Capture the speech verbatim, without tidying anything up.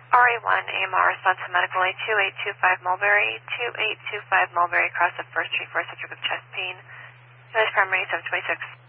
R A one, A M R, response to medical A two eight two five Mulberry, two eight two five Mulberry, across the first Street for a subject with chest pain. U S primary seven twenty-six.